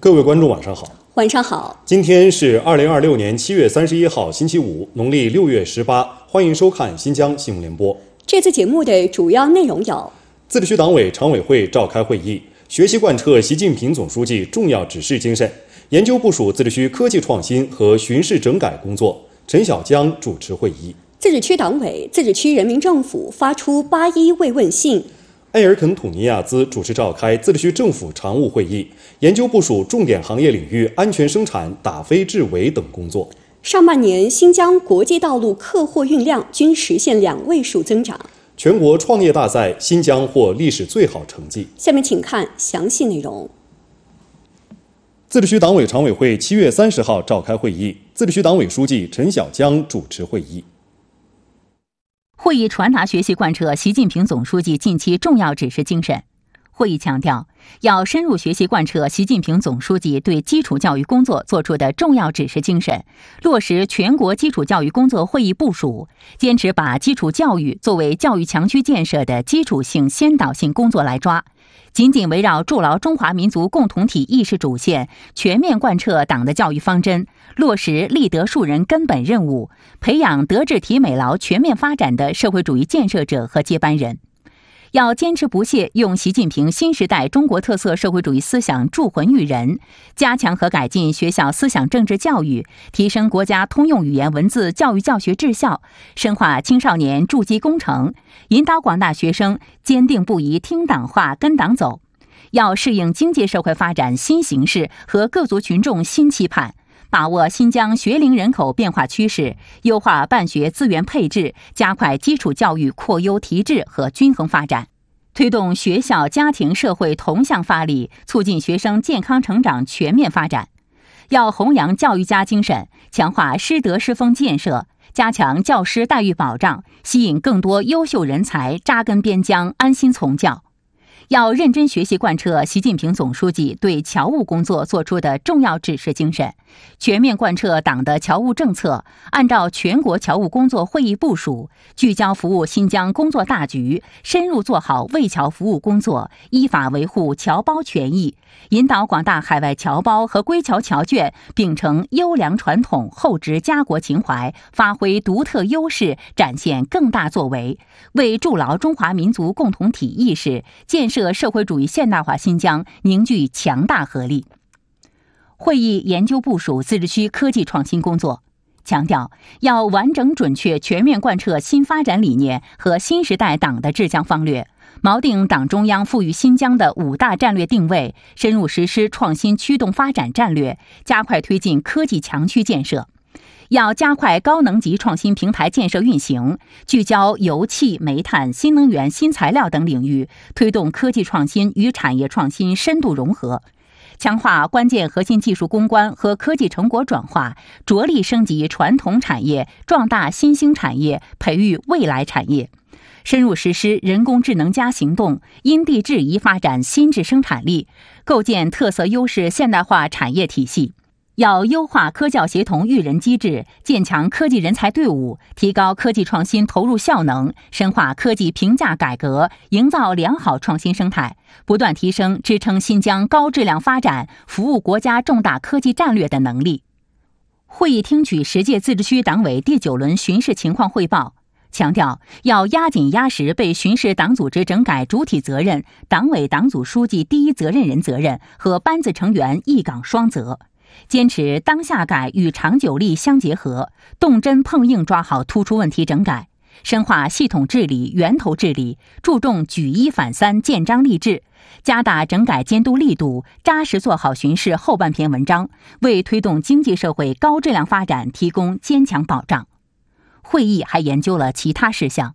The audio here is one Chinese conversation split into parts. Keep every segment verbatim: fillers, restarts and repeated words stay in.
各位观众晚上好。 晚上好， 今天是二零二六年七月三十一号星期五，农历六月十八，欢迎收看新疆新闻联播。 这次节目的主要内容有： 自治区党委常委会召开会议，学习贯彻习近平总书记重要指示精神，研究部署自治区科技创新和巡视整改工作。陈小江主持会议。 自治区党委、自治区人民政府发出八一慰问信。 埃尔肯土尼亚兹主持召开自治区政府常务会议，研究部署重点行业领域安全生产、打非治伪等工作。 上半年，新疆国际道路客货运量均实现两位数增长。 全国创业大赛，新疆获历史最好成绩。 下面请看详细内容。 自治区党委常委会七月三十号召开会议，自治区党委书记陈小江主持会议。 会议传达学习贯彻习近平总书记近期重要指示精神。会议强调，要深入学习贯彻习近平总书记对基础教育工作作出的重要指示精神，落实全国基础教育工作会议部署，坚持把基础教育作为教育强区建设的基础性先导性工作来抓，紧紧围绕筑牢中华民族共同体意识主线，全面贯彻党的教育方针，落实立德树人根本任务，培养德智体美劳全面发展的社会主义建设者和接班人。要坚持不懈用习近平新时代中国特色社会主义思想铸魂育人，加强和改进学校思想政治教育，提升国家通用语言文字教育教学质效，深化青少年筑基工程，引导广大学生坚定不移听党话跟党走。要适应经济社会发展新形势和各族群众新期盼，把握新疆学龄人口变化趋势，优化办学资源配置，加快基础教育扩优提质和均衡发展，推动学校家庭社会同向发力，促进学生健康成长全面发展。要弘扬教育家精神，强化师德师风建设，加强教师待遇保障，吸引更多优秀人才扎根边疆，安心从教。要认真学习贯彻习近平总书记对侨务工作作出的重要指示精神，全面贯彻党的侨务政策，按照全国侨务工作会议部署，聚焦服务新疆工作大局，深入做好为侨服务工作，依法维护侨胞权益，引导广大海外侨胞和归侨侨眷秉承优良传统，厚植家国情怀，发挥独特优势，展现更大作为，为筑牢中华民族共同体意识，建设社会主义现代化新疆凝聚强大合力。会议研究部署自治区科技创新工作，强调要完整准确全面贯彻新发展理念和新时代党的治疆方略，锚定党中央赋予新疆的五大战略定位，深入实施创新驱动发展战略，加快推进科技强区建设。要加快高能级创新平台建设运行，聚焦油气、煤炭、新能源、新材料等领域，推动科技创新与产业创新深度融合，强化关键核心技术攻关和科技成果转化，着力升级传统产业，壮大新兴产业，培育未来产业。深入实施人工智能加行动，因地制宜发展新质生产力，构建特色优势现代化产业体系。要优化科教协同育人机制，建强科技人才队伍，提高科技创新投入效能，深化科技评价改革，营造良好创新生态，不断提升支撑新疆高质量发展、服务国家重大科技战略的能力。会议听取十届自治区党委第九轮巡视情况汇报，强调要压紧压实被巡视党组织整改主体责任、党委党组书记第一责任人责任和班子成员一岗双责，坚持当下改与长久力相结合，动真碰硬抓好突出问题整改，深化系统治理、源头治理，注重举一反三、建章立制，加大整改监督力度，扎实做好巡视后半篇文章，为推动经济社会高质量发展提供坚强保障。会议还研究了其他事项。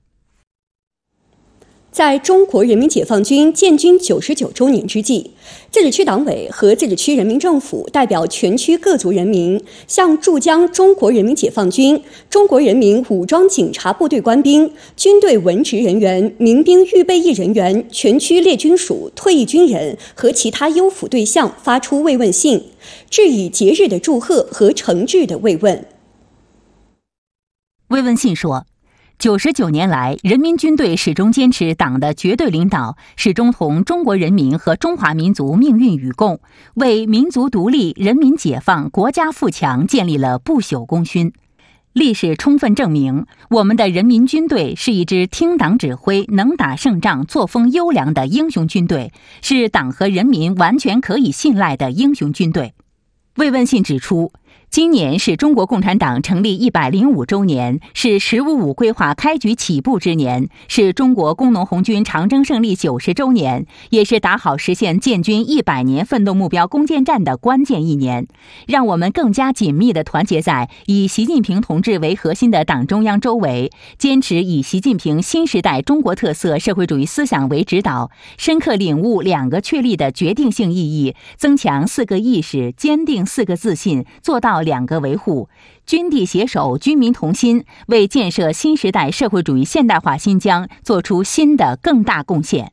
在中国人民解放军建军九十九周年之际，自治区党委和自治区人民政府代表全区各族人民，向驻疆中国人民解放军、中国人民武装警察部队官兵、军队文职人员、民兵预备役人员、全区列军属、退役军人和其他优抚对象发出慰问信，致以节日的祝贺和诚挚的慰问。 慰问信说， 九十九年来，人民军队始终坚持党的绝对领导，始终同中国人民和中华民族命运与共，为民族独立、人民解放、国家富强建立了不朽功勋。历史充分证明，我们的人民军队是一支听党指挥、能打胜仗、作风优良的英雄军队，是党和人民完全可以信赖的英雄军队。慰问信指出，今年是中国共产党成立一百零五周年，是“十五五”规划开局起步之年，是中国工农红军长征胜利九十周年，也是打好实现建军一百年奋斗目标攻坚战的关键一年。让我们更加紧密地团结在以习近平同志为核心的党中央周围，坚持以习近平新时代中国特色社会主义思想为指导，深刻领悟两个确立的决定性意义，增强四个意识，坚定四个自信，做到两个维护，军地携手，军民同心，为建设新时代社会主义现代化新疆做出新的更大贡献。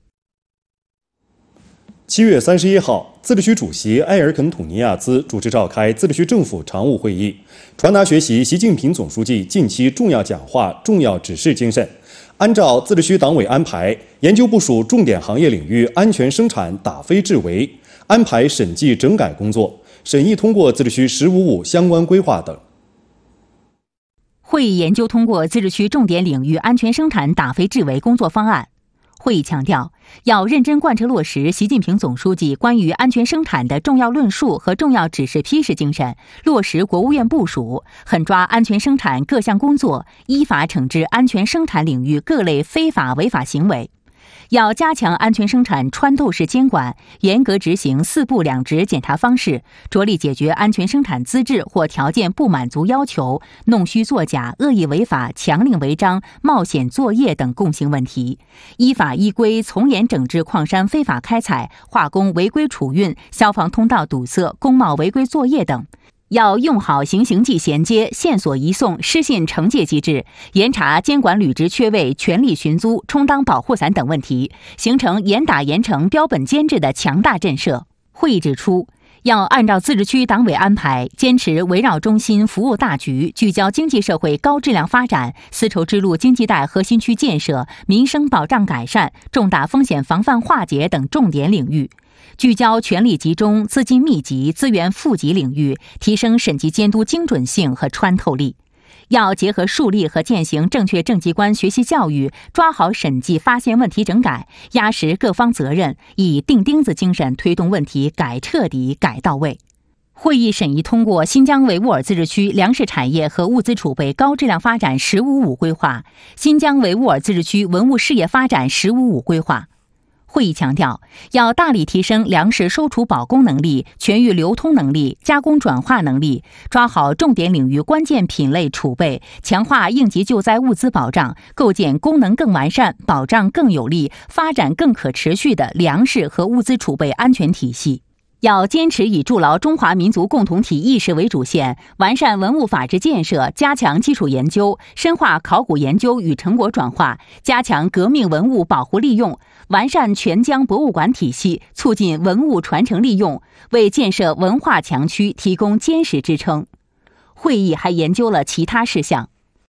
七月三十一号，自治区主席埃尔肯·土尼亚兹主持召开自治区政府常务会议，传达学习习近平总书记近期重要讲话、重要指示精神，按照自治区党委安排，研究部署重点行业领域安全生产打非治为，安排审计整改工作，审议通过自治区“十五五”相关规划等。 会议研究通过自治区重点领域安全生产打非治为工作方案。会议强调，要认真贯彻落实习近平总书记关于安全生产的重要论述和重要指示批示精神，落实国务院部署，狠抓安全生产各项工作，依法惩治安全生产领域各类非法违法行为。要加强安全生产穿透式监管，严格执行四不两执检查方式，着力解决安全生产资质或条件不满足要求、弄虚作假、恶意违法、强令违章、冒险作业等共性问题，依法依规从严整治矿山非法开采、化工违规储运、消防通道堵塞、工贸违规作业等。要用好行刑记衔接、线索移送、失信惩戒机制，严查监管履职缺位、权力寻租、充当保护伞等问题，形成严打严惩、标本兼治的强大震慑。会议指出，要按照自治区党委安排，坚持围绕中心服务大局，聚焦经济社会高质量发展、丝绸之路经济带核心区建设、民生保障改善、重大风险防范化解等重点领域。聚焦权力集中、资金密集、资源富集领域，提升审计监督精准性和穿透力。要结合树立和践行正确政绩观学习教育，抓好审计发现问题整改，压实各方责任，以钉钉子精神推动问题改彻底、改到位。会议审议通过新疆维吾尔自治区粮食产业和物资储备高质量发展“十五五”规划，新疆维吾尔自治区文物事业发展“十五五”规划。会议强调，要大力提升粮食收储保供能力、全域流通能力、加工转化能力，抓好重点领域关键品类储备，强化应急救灾物资保障，构建功能更完善、保障更有力、发展更可持续的粮食和物资储备安全体系。要坚持以筑牢中华民族共同体意识为主线，完善文物法治建设，加强基础研究，深化考古研究与成果转化，加强革命文物保护利用，完善全疆博物馆体系，促进文物传承利用，为建设文化强区提供坚实支撑。会议还研究了其他事项。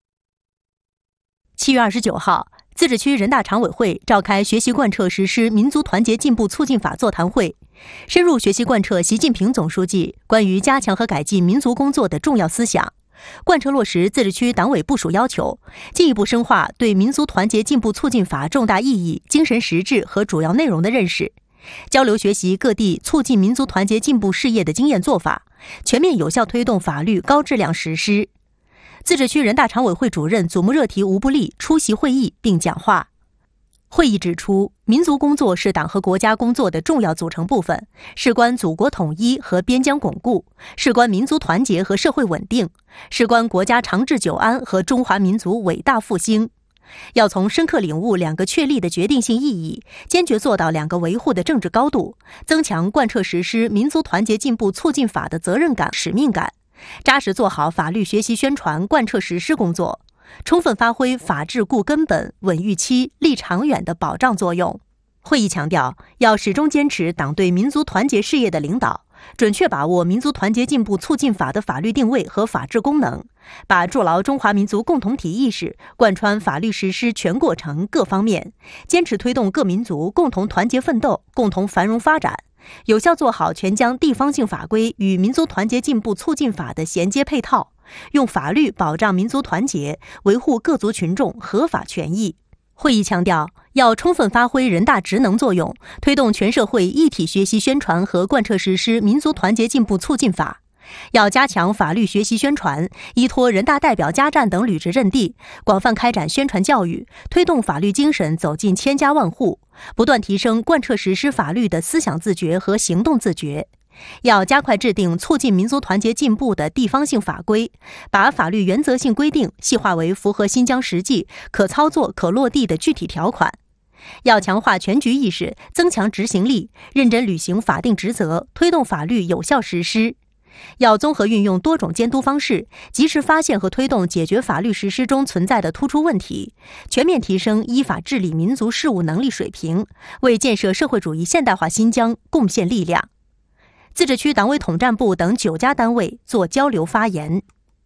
七月二十九号，自治区人大常委会召开学习贯彻实施民族团结进步促进法座谈会，深入学习贯彻习近平总书记关于加强和改进民族工作的重要思想，贯彻落实自治区党委部署要求，进一步深化对民族团结进步促进法重大意义、精神实质和主要内容的认识，交流学习各地促进民族团结进步事业的经验做法，全面有效推动法律高质量实施。自治区人大常委会主任祖木热提吴布利出席会议并讲话。会议指出，民族工作是党和国家工作的重要组成部分，事关祖国统一和边疆巩固，事关民族团结和社会稳定，事关国家长治久安和中华民族伟大复兴。要从深刻领悟两个确立的决定性意义，坚决做到两个维护的政治高度，增强贯彻实施民族团结进步促进法的责任感、使命感，扎实做好法律学习宣传贯彻实施工作，充分发挥法治固根本、稳预期、立长远的保障作用。会议强调，要始终坚持党对民族团结事业的领导， 准确把握民族团结进步促进法的法律定位和法治功能，把筑牢中华民族共同体意识贯穿法律实施全过程各方面，坚持推动各民族共同团结奋斗、共同繁荣发展，有效做好全疆地方性法规与民族团结进步促进法的衔接配套，用法律保障民族团结，维护各族群众合法权益。会议强调，要充分发挥人大职能作用，推动全社会一体学习宣传和贯彻实施民族团结进步促进法。要加强法律学习宣传，依托人大代表家站等履职阵地，广泛开展宣传教育，推动法律精神走进千家万户，不断提升贯彻实施法律的思想自觉和行动自觉。要加快制定促进民族团结进步的地方性法规，把法律原则性规定细化为符合新疆实际、可操作、可落地的具体条款。要强化全局意识，增强执行力，认真履行法定职责，推动法律有效实施。要综合运用多种监督方式，及时发现和推动解决法律实施中存在的突出问题，全面提升依法治理民族事务能力水平，为建设社会主义现代化新疆贡献力量。自治区党委统战部等九家单位做交流发言。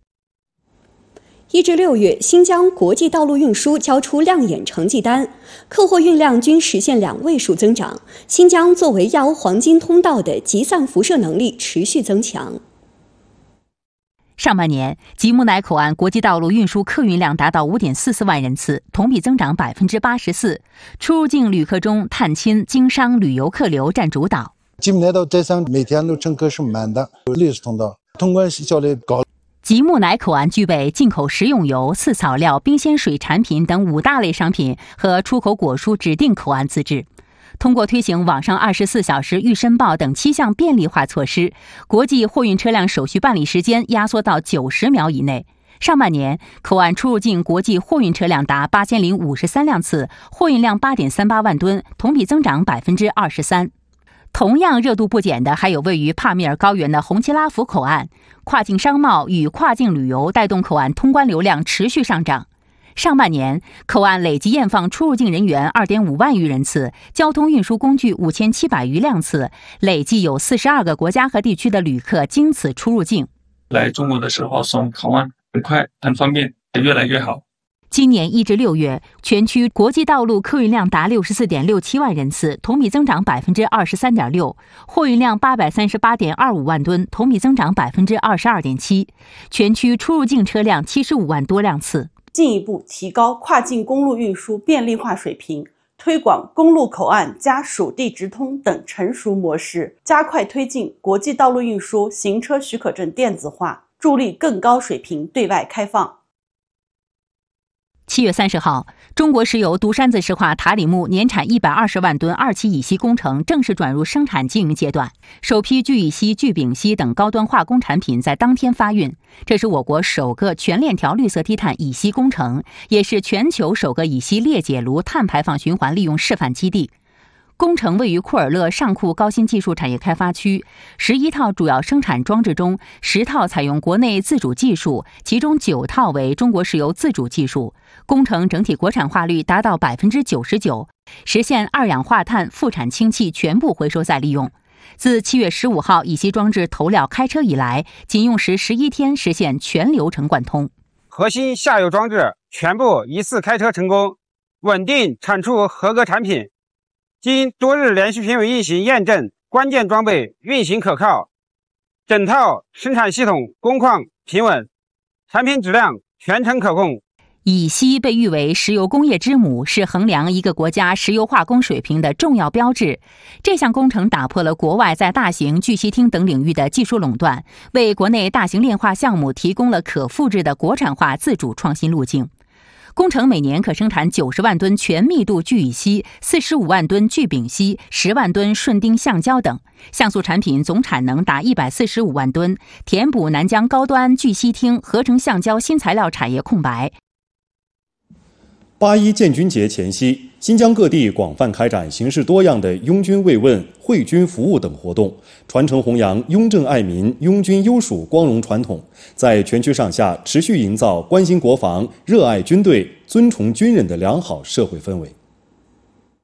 一至六月，新疆国际道路运输交出亮眼成绩单，客货运量均实现两位数增长。新疆作为亚欧黄金通道的集散辐射能力持续增强。 上半年，吉木乃口岸国际道路运输客运量达到五点四四万人次，同比增长百分之八十四。出入境旅客中，探亲、经商、旅游客流占主导。 吉木乃到寨上每天的乘客是满的，历史通道通关效率高。 吉木乃口岸具备进口食用油、饲草料、冰鲜水产品等五大类商品和出口果蔬指定口岸资质。通过推行网上二十四小时预申报等七项便利化措施，国际货运车辆手续办理时间压缩到九十秒以内。上半年，口岸出入境国际货运车辆达八千零五十三辆次，货运量八点三八万吨，同比增长百分之二十三。同样热度不减的还有位于帕米尔高原的红旗拉福口岸，跨境商贸与跨境旅游带动口岸通关流量持续上涨。上半年，口岸累计验放出入境人员 二点五万余人次，交通运输工具五千七百余辆次，累计有四十二个国家和地区的旅客经此出入境。 来中国的时候从口岸很快很方便，越来越好。 今年一至六月，全区国际道路客运量达 六十四点六七万人次，同比增长 百分之二十三点六， 货运量 八百三十八点二五万吨，同比增长 百分之二十二点七， 全区出入境车辆七十五万多辆次。 进一步提高跨境公路运输便利化水平，推广公路口岸加属地直通等成熟模式，加快推进国际道路运输行车许可证电子化，助力更高水平对外开放。 七月三十号，中国石油独山子石化塔里木年产一百二十万吨二期乙烯工程正式转入生产经营阶段，首批聚乙烯、聚丙烯等高端化工产品在当天发运。这是我国首个全链条绿色低碳乙烯工程，也是全球首个乙烯裂解炉碳排放循环利用示范基地。工程位于库尔勒上库高新技术产业开发区，十一套主要生产装置中，十套采用国内自主技术，其中九套为中国石油自主技术。工程整体国产化率达到 百分之九十九， 实现二氧化碳副产氢气全部回收再利用。自七月十五号乙烯装置投料开车以来，仅用时十一天实现全流程贯通。 核心下游装置全部一次开车成功，稳定产出合格产品。经多日连续平稳运行验证，关键装备运行可靠，整套生产系统工况平稳，产品质量全程可控。 乙烯被誉为石油工业之母，是衡量一个国家石油化工水平的重要标志。这项工程打破了国外在大型聚烯烃等领域的技术垄断，为国内大型炼化项目提供了可复制的国产化自主创新路径。工程每年可生产九十万吨全密度聚乙烯、四十五万吨聚丙烯、十万吨顺丁橡胶等像素产品，总产能达一百四十五万吨，填补南疆高端聚烯烃、合成橡胶新材料产业空白。 八一建军节前夕，新疆各地广泛开展形式多样的拥军慰问、惠军服务等活动，传承弘扬拥郑爱民、拥军优属光荣传统，在全区上下持续营造关心国防、热爱军队、尊崇军人的良好社会氛围。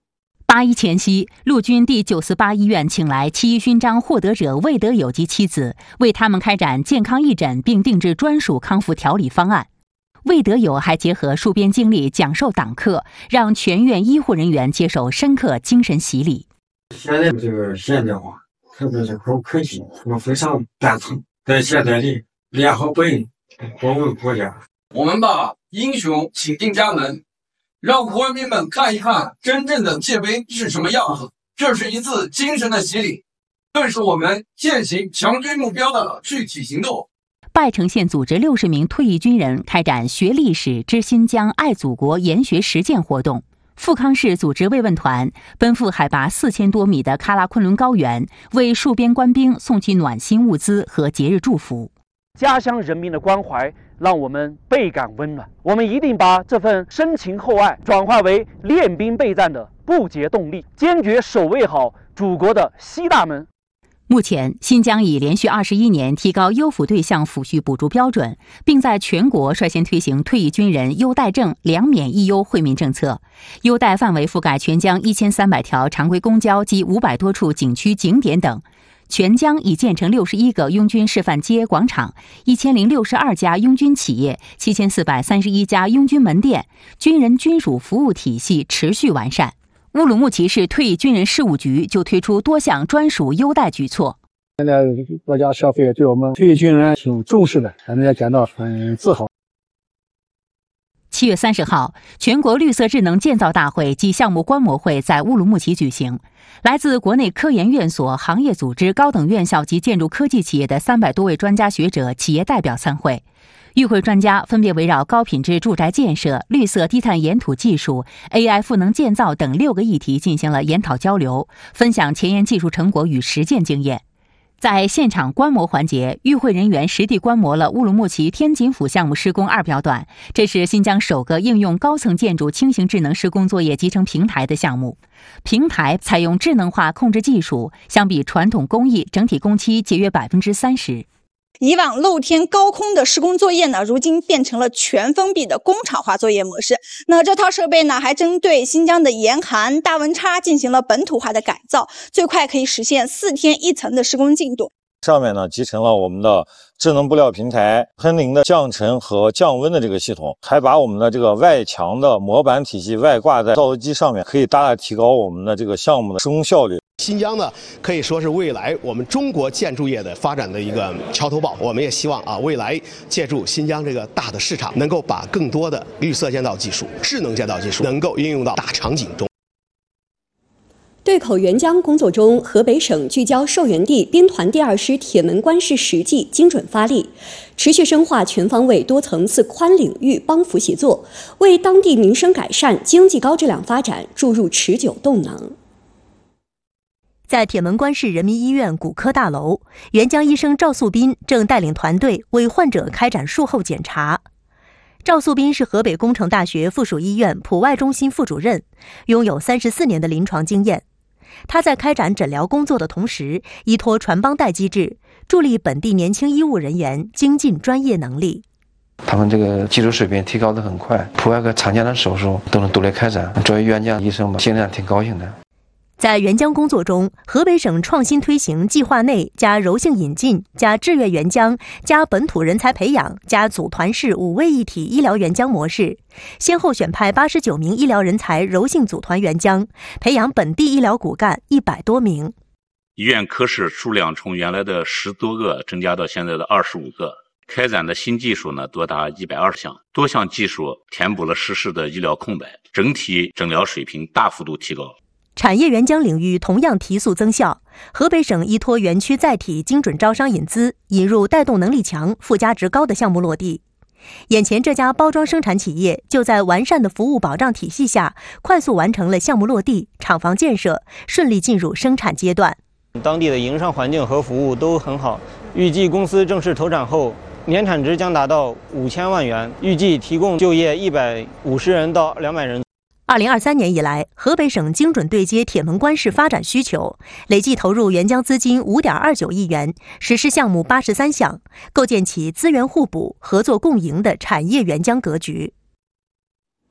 八一前夕，陆军第九四八医院请来七一勋章获得者魏德友及妻子，为他们开展健康义诊，并定制专属康复调理方案。魏德友还结合戍边经历讲授党课，让全院医护人员接受深刻精神洗礼。 现在这个现代化，特别是高科技，我非常赞同，在现在里联合本营，保卫国家。 我们把英雄请进家门，让国民们看一看真正的界碑是什么样子。这是一次精神的洗礼，更是我们践行强军目标的具体行动。 拜城县组织六十名退役军人开展学历史、知新疆、爱祖国研学实践活动。富康市组织慰问团奔赴海拔四千多米的喀拉昆仑高原，为戍边官兵送去暖心物资和节日祝福。 家乡人民的关怀让我们倍感温暖，我们一定把这份深情厚爱转化为练兵备战的不竭动力，坚决守卫好祖国的西大门。 目前，新疆已连续二十一年提高优抚对象抚恤补助标准，并在全国率先推行退役军人优待证两免一优惠民政策。优待范围覆盖全疆一千三百条常规公交及五百多处景区景点等。全疆已建成六十一个拥军示范街广场，一千零六十二家拥军企业，七千四百三十一家拥军门店，军人军属服务体系持续完善。乌鲁木齐市退役军人事务局就推出多项专属优待举措。 现在国家社会对我们退役军人挺重视的，让大家感到很自豪。 七月三十号，全国绿色智能建造大会及项目观摩会在乌鲁木齐举行。来自国内科研院所、行业组织、高等院校及建筑科技企业的三百多位专家学者、企业代表参会。与会专家分别围绕高品质住宅建设、绿色低碳岩土技术、A I 赋能建造等六个议题进行了研讨交流，分享前沿技术成果与实践经验。在现场观摩环节，与会人员实地观摩了乌鲁木齐天锦府项目施工二标段，这是新疆首个应用高层建筑轻型智能施工作业集成平台的项目。平台采用智能化控制技术，相比传统工艺，整体工期节约百分之三十。 以往露天高空的施工作业呢，如今变成了全封闭的工厂化作业模式。那这套设备呢，还针对新疆的严寒、大温差进行了本土化的改造，最快可以实现四天一层的施工进度。 上面呢集成了我们的智能布料平台、喷淋的降尘和降温的这个系统，还把我们的这个外墙的模板体系外挂在造油机上面，可以大大提高我们的这个项目的施工效率。 新疆呢，可以说是未来我们中国建筑业的发展的一个桥头堡。我们也希望啊，未来借助新疆这个大的市场，能够把更多的绿色建造技术、智能建造技术能够应用到大场景中。 对口援疆工作中，河北省聚焦受援地兵团第二师铁门关市实际，精准发力，持续深化全方位、多层次、宽领域帮扶协作，为当地民生改善、经济高质量发展注入持久动能。 在铁门关市人民医院骨科大楼，援疆医生赵素斌正带领团队为患者开展术后检查。赵素斌是河北工程大学附属医院普外中心副主任，拥有三十四年的临床经验。他在开展诊疗工作的同时，依托传帮带机制，助力本地年轻医务人员精进专业能力。 他们这个技术水平提高得很快，普外科常见的手术都能独立开展。作为援疆医生吧，心里上挺高兴的。 在援疆工作中，河北省创新推行计划内加柔性引进加志愿援疆加本土人才培养加组团式五位一体医疗援疆模式，先后选派八十九名医疗人才柔性组团援疆，培养本地医疗骨干一百多名。 医院科室数量从原来的十多个增加到现在的二十五个，开展的新技术呢多达一百二十项，多项技术填补了实施的医疗空白，整体诊疗水平大幅度提高。 产业援疆领域同样提速增效，河北省依托园区载体精准招商引资，引入带动能力强、附加值高的项目落地。眼前这家包装生产企业就在完善的服务保障体系下，快速完成了项目落地、厂房建设，顺利进入生产阶段。 当地的营商环境和服务都很好，预计公司正式投产后，年产值将达到五千万元，预计提供就业一百五十人到两百人。 二零二三年以来，河北省精准对接铁门关市发展需求，累计投入援疆资金五点二九亿元，实施项目八十三项，构建起资源互补、合作共赢的产业援疆格局。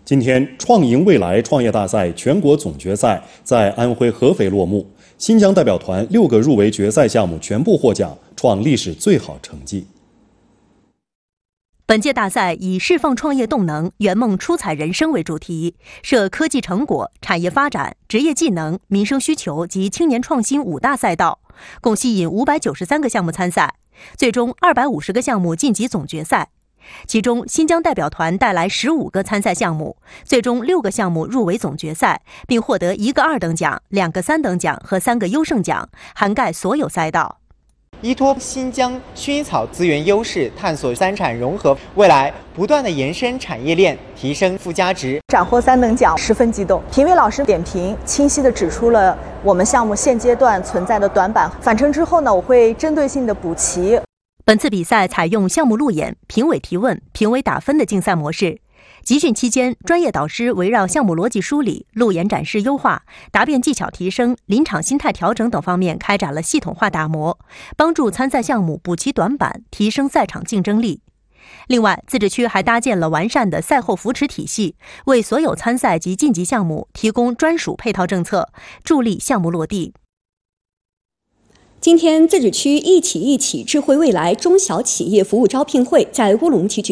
今天，创赢未来创业大赛全国总决赛在安徽合肥落幕，新疆代表团六个入围决赛项目全部获奖，创历史最好成绩。 本届大赛以释放创业动能、圆梦出彩人生为主题，设科技成果、产业发展、职业技能、民生需求及青年创新五大赛道，共吸引五百九十三个项目参赛，最终二百五十个项目晋级总决赛。其中，新疆代表团带来十五个参赛项目，最终六个项目入围总决赛，并获得一个二等奖、两个三等奖和三个优胜奖，涵盖所有赛道。 依托新疆薰衣草资源优势，探索三产融合，未来不断的延伸产业链，提升附加值。 斩获三等奖，十分激动。评委老师点评清晰地指出了我们项目现阶段存在的短板，返程之后呢，我会针对性的补齐。 本次比赛采用项目路演、评委提问、评委打分的竞赛模式。集训期间，专业导师围绕项目逻辑梳理、路演展示优化、答辩技巧提升、临场心态调整等方面开展了系统化打磨，帮助参赛项目补齐短板，提升赛场竞争力。另外，自治区还搭建了完善的赛后扶持体系，为所有参赛及晋级项目提供专属配套政策，助力项目落地。 今天，自治区一起一起智慧未来中小企业服务招聘会在乌鲁木齐举